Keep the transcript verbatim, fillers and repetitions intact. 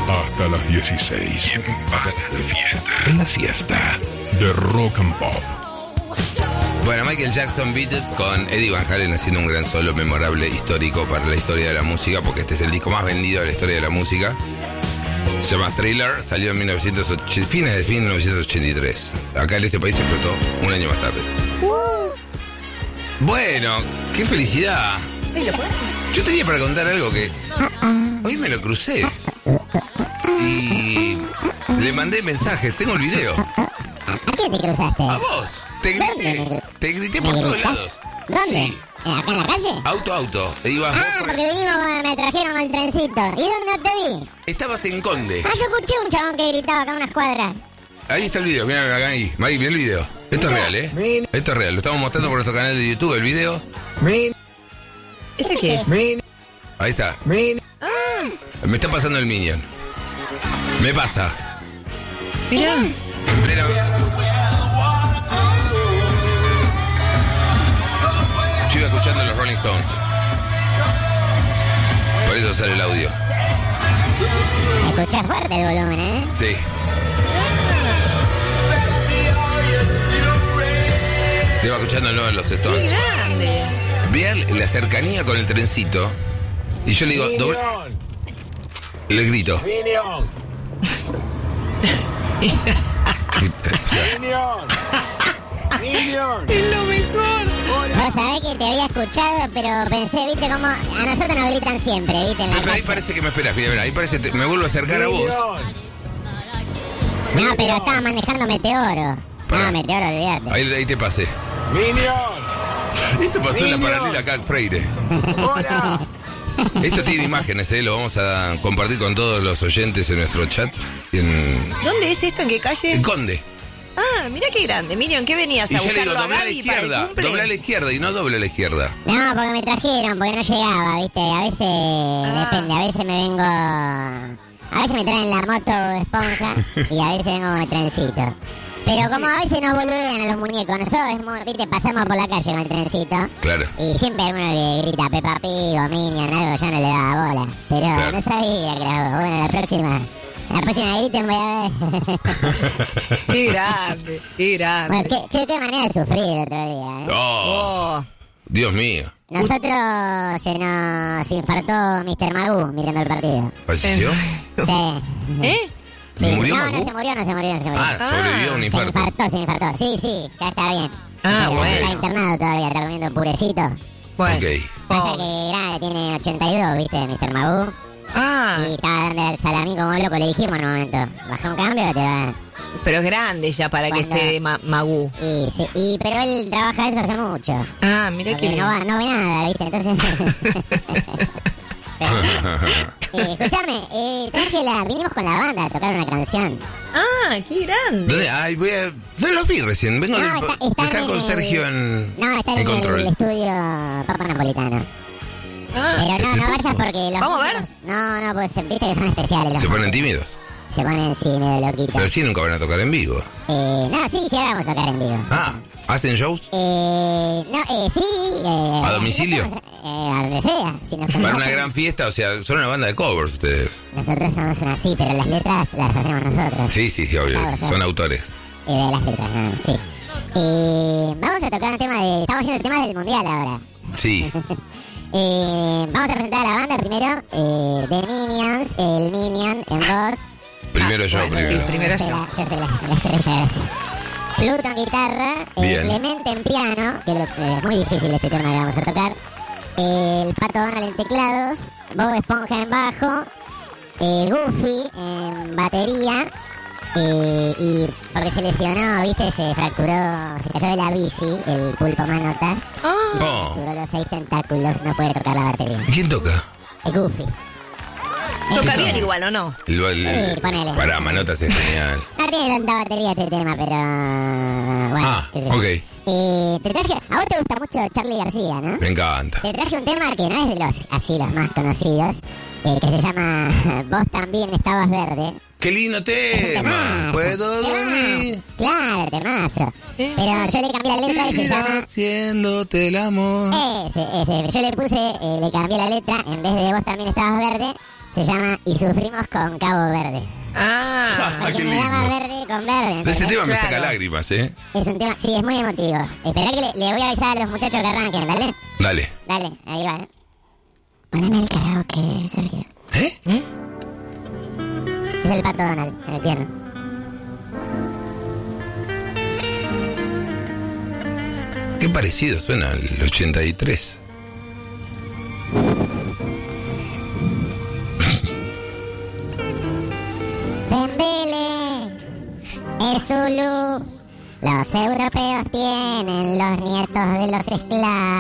hasta las dieciséis. ¿Quién va a la fiesta? En la siesta de Rock and Pop. Bueno, Michael Jackson Beat It con Eddie Van Halen haciendo un gran solo memorable, histórico para la historia de la música, porque este es el disco más vendido de la historia de la música. Se llama Thriller, salió en mil novecientos ochenta, fines de mil novecientos ochenta y tres. Acá en este país se explotó un año más tarde. Uh. Bueno, qué felicidad. Yo tenía para contar algo que hoy me lo crucé y le mandé mensajes. Tengo el video. ¿A quién te cruzaste? A vos. Te grité, te grité por todos lados. ¿Dónde? Sí. ¿Acá en la calle? Auto, auto. Ibas ah, vos, porque vinimos, me trajeron al trencito. ¿Y dónde no te vi? Estabas en Conde. Ah, yo escuché un chabón que gritaba acá a unas cuadras. Ahí está el video, mira acá ahí. Mike, mira el video. Esto es real, ¿eh? Esto es real. Lo estamos mostrando por nuestro canal de YouTube, el video. ¿Este qué? Ahí está. Ah. Me está pasando el Minion. Me pasa. Mirá. En pleno... Yo iba escuchando los Rolling Stones. Por eso sale el audio. Escuchás fuerte el volumen, ¿eh? Sí. Te iba escuchando el nuevo de los Stones. ¡Qué grande! Vean la cercanía con el trencito. Y yo le digo, doble... Le grito. Minion. Minion. Minion. Es lo mejor. Vos sabés que te había escuchado, pero pensé, viste, como a nosotros nos gritan siempre, viste, en la Pero ahí calle. parece que me esperas, mira, mira, ahí parece que me vuelvo a acercar a vos. No, pero estaba manejando Meteoro. Pará. No, Meteoro, olvídate. Ahí, ahí te pasé. Minion. Esto pasó en la Minion. paralela acá, Freire. Hola. Esto tiene imágenes, ¿eh? Lo vamos a compartir con todos los oyentes en nuestro chat. En, ¿Dónde es esto? ¿En qué calle? en Conde. Ah, mira qué grande. Miriam, ¿qué venías Y a yo le buscarlo digo, a doblá a la Gaby para el izquierda, cumple? doblá a la izquierda y no doble a la izquierda. No, porque me trajeron, porque no llegaba, viste. A veces, Ah. depende, a veces me vengo... A veces me traen la moto de esponja y a veces vengo con el trencito. Pero como a veces nos boludean a los muñecos, nosotros, es muy, viste, pasamos por la calle con el trencito. Claro. Y siempre hay uno que grita Peppa Pig o Minion, algo, yo no le daba bola. Pero Claro. no sabía que era vos. Bueno, la próxima... La próxima griten voy a ver. Qué grande, qué grande. Bueno, qué, che, qué manera de sufrir el otro día, ¿eh? Oh, Oh, Dios mío. Nosotros se nos infartó mister Magoo mirando el partido. ¿Falleció? Sí. ¿Eh? Sí, sí. ¿Murió No, Magoo? no se murió, no se murió, no se murió. Ah, sobrevivió a un Se infarto. infartó, se infartó. Sí, sí, ya está bien. Ah, Pero bueno. está internado todavía, está comiendo purecito. Bueno. Ok. Pasa Pobre. que grande, tiene ochenta y dos, ¿viste? mister Magoo. Ah, Y estaba dando el salamín como loco, le dijimos en un momento. Baja un cambio o te va. pero es grande ya para que Cuando- esté ma Magoo. Y, sí, y, pero él trabaja eso hace mucho. Ah, mira Porque que no, va, no ve nada, ¿viste? Entonces. Pero, eh, escuchame, eh, traje la, vinimos con la banda a tocar una canción. Ah, qué grande. ¿Dónde? Ay, voy a... No los vi recién. Vengo No, del... está- están Acá en con el- Sergio en... No, está en, en control. el estudio Papa Napolitano. Ah, Pero no, no vayas porque los. ¿Vamos a ver? músicos- No, no, pues viste que son especiales. Los Se ponen músicos. tímidos. Se ponen, sí, medio loquitos. Pero sí nunca van a tocar en vivo. Eh, no, sí, sí, ahora vamos a tocar en vivo. Ah, ¿hacen shows? Eh, no, eh, sí. Eh, ¿A domicilio? nosotros, eh, a donde sea. Si nos Para una convocan. gran fiesta, o sea, son una banda de covers ustedes. Nosotros somos una sí, pero las letras las hacemos nosotros. Sí, sí, sí, obvio. Claro, claro. Son autores. Eh, de las letras, no, sí. Eh, vamos a tocar un tema de. Estamos haciendo temas del mundial ahora. Sí. Eh, vamos a presentar a la banda primero. Eh, The Minions, el Minion en voz. Primero yo, bueno, primero. sí, primero yo. soy yo. la, yo soy la, la estrella, gracias. Pluto en guitarra, eh, Bien. Clemente en piano, que lo- eh, es muy difícil este tema que vamos a tocar. El Pato Donald en teclados, Bob Esponja en bajo, eh, Goofy en batería. Eh, y porque se lesionó, viste, se fracturó, se cayó de la bici, el pulpo manotas. Ah, Y se Oh. fracturó los seis tentáculos, no puede tocar la batería. ¿Quién toca? Es Goofy. toca ¿Qué bien tal? igual, ¿o no? El, el- Sí, ponele. Para Manotas es genial. No tiene tanta batería este tema, pero bueno. Ah, qué sé yo. ok. Eh, te traje, a vos te gusta mucho Charly García, ¿no? Me encanta. Te traje un tema que no es de los así los más conocidos, eh, que se llama Vos también estabas verde. ¡Qué lindo Es un tema! temazo, ¿Puedo temazo. dormir? Claro, temazo. Eh. Pero yo le cambié la letra y se llama... Haciéndote el amor. Ese, ese. Yo le puse, eh, le cambié la letra, en vez de Vos también estabas verde, Se llama Y sufrimos con Cabo Verde. Ah, Ah, qué Porque me llamas lindo. verde con verde. Este ¿entendés? tema me saca Claro. lágrimas, ¿eh? Es un tema, sí, es muy emotivo. Esperá que le, le voy a avisar a los muchachos que arranquen, ¿vale? Dale. Dale, ahí va. ¿eh? Poneme el karaoke, Sergio. ¿Eh? Es el Pato Donald, en el piano. Qué parecido suena al ochenta y tres. Dembele es Zulu. Los europeos tienen los nietos de los esclavos.